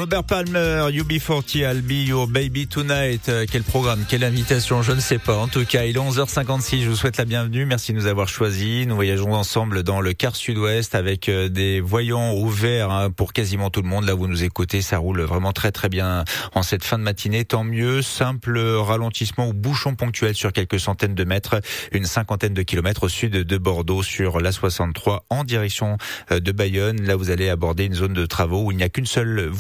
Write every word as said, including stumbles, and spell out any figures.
Robert Palmer, U B quarante, I'll be your baby tonight. Quel programme, quelle invitation, je ne sais pas. En tout cas, il est onze heures cinquante-six, je vous souhaite la bienvenue. Merci de nous avoir choisis. Nous voyageons ensemble dans le quart sud-ouest avec des voyants ouverts pour quasiment tout le monde. Là, vous nous écoutez, ça roule vraiment très très bien en cette fin de matinée. Tant mieux, simple ralentissement ou bouchon ponctuel sur quelques centaines de mètres, une cinquantaine de kilomètres au sud de Bordeaux sur l'A soixante-trois en direction de Bayonne. Là, vous allez aborder une zone de travaux où il n'y a qu'une seule